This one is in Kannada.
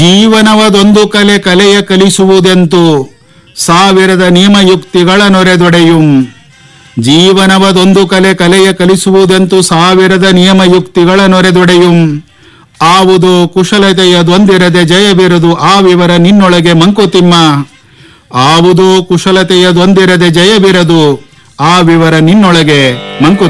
ಜೀವನವದೊಂದು ಕಲೆ ಕಲೆಯ ಕಲಿಸುವುದೆಂತು ಸಾವಿರದ ನಿಯಮಯುಕ್ತಿಗಳ ನೊರೆದೊಡೆಯುಂ. ಜೀವನವದೊಂದು ಕಲೆ ಕಲೆಯ ಕಲಿಸುವುದೆಂತು ಸಾವಿರದ ನಿಯಮಯುಕ್ತಿಗಳ ನೊರೆದೊಡೆಯುಂ. ಆವುದು ಕುಶಲತೆಯದೊಂದಿರದೆ ಜಯವಿರದು ಆ ವಿವರ ನಿನ್ನೊಳಗೆ ಮಂಕುತಿಮ್ಮ. ಆವುದು ಕುಶಲತೆಯದೊಂದಿರದೆ ಜಯವಿರದು ಆ ವಿವರ ನಿನ್ನೊಳಗೆ ಮಂಕುತಿಮ್ಮ.